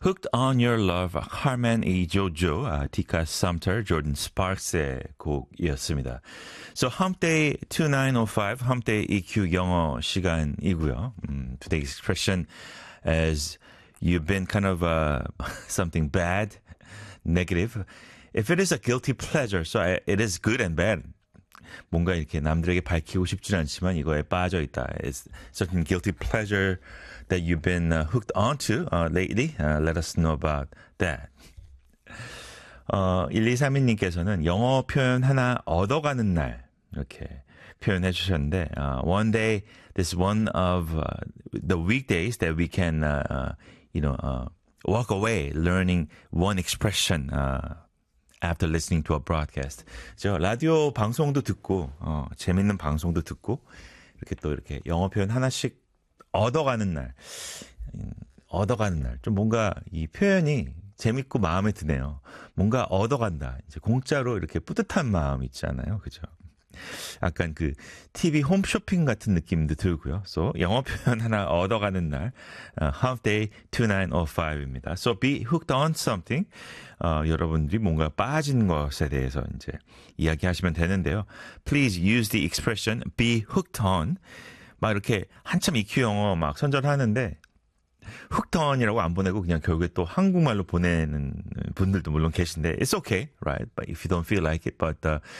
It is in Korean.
Hooked on Your Love, Carmen E. Jojo, Tika Sumter, Jordan Sparks의 곡이었습니다. So, Hump Day 2905, Hump Day EQ 영어 시간이고요. Today's expression is you've been kind of something bad, negative. If it is a guilty pleasure, so it is good and bad. 뭔가 이렇게 남들에게 밝히고 싶지는 않지만 이거에 빠져 있다. It's certain guilty pleasure that you've been hooked onto lately. Let us know about that. 1232님께서는 영어 표현 하나 얻어가는 날 이렇게 표현해 주셨는데 one day, this is one of the weekdays that we can, walk away learning one expression after listening to a broadcast. 저 라디오 방송도 듣고 재밌는 방송도 듣고 이렇게 또 이렇게 영어 표현 하나씩 얻어가는 날. 좀 뭔가 이 표현이 재밌고 마음에 드네요. 뭔가 얻어간다. 이제 공짜로 이렇게 뿌듯한 마음 있잖아요. 그죠? 약간 그 TV 홈쇼핑 같은 느낌도 들고요. So, 영어 표현 하나 얻어가는 날, Hump Day 2905입니다. So, be hooked on something. 여러분들이 뭔가 빠진 것에 대해서 이제 이야기하시면 되는데요. Please use the expression be hooked on. 막 이렇게 한참 EQ 영어 막 선전하는데 hooked on이라고 안 보내고 그냥 결국에 또 한국말로 보내는 분들도 물론 계신데 it's okay, right? But if you don't feel like it, but